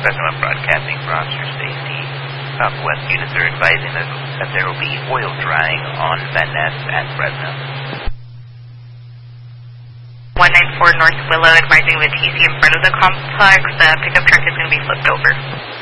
Fresno Broadcasting for officer safety. Southwest units are advising that there will be oil drying on Van Ness and Fresno. 194 North Willow advising the TC in front of the complex. The pickup truck is going to be flipped over.